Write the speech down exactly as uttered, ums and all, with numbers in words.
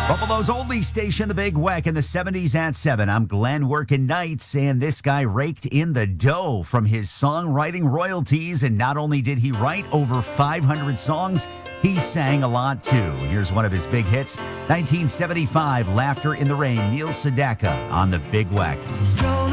Buffalo's only station, The Big Weck, in the seventies at seven. I'm Glenn working nights, and this guy raked in the dough from his songwriting royalties. And not only did he write over five hundred songs, he sang a lot too. Here's one of his big hits, nineteen seventy-five, Laughter in the Rain, Neil Sedaka on The Big Weck. Stroll